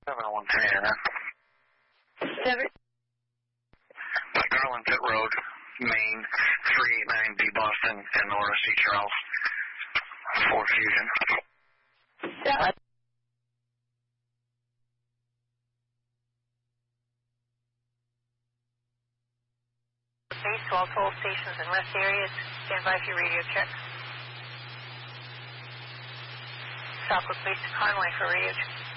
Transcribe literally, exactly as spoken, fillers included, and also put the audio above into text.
seven oh one Canada. Seven. Garland Pit Road, Maine, three eight nine B Boston, and Nora C. Charles, for Fusion. Seven. Base to all toll stations and rest areas. Stand by for your radio check. Southwest base to Conway for radio check.